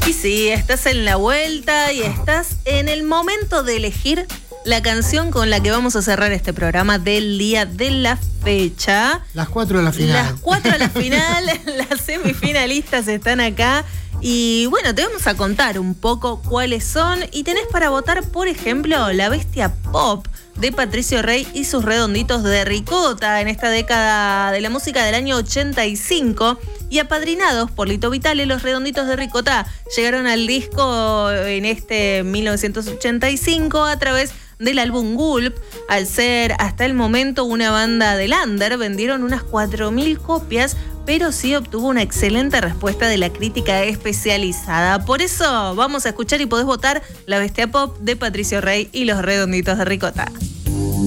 Y sí, estás en la vuelta y estás en el momento de elegir la canción con la que vamos a cerrar este programa del día de la fecha. Las 4 de la final. Las 4 de la final, las semifinalistas están acá. Y bueno, te vamos a contar un poco cuáles son. Y tenés para votar, por ejemplo, La Bestia Pop de Patricio Rey y sus Redonditos de Ricota en esta década de la música del año 85. Y apadrinados por Lito Vitale, los Redonditos de Ricota llegaron al disco en este 1985 a través del álbum Gulp. Al ser hasta el momento una banda del under, vendieron unas 4.000 copias, pero sí obtuvo una excelente respuesta de la crítica especializada. Por eso vamos a escuchar y podés votar La Bestia Pop de Patricio Rey y los Redonditos de Ricota.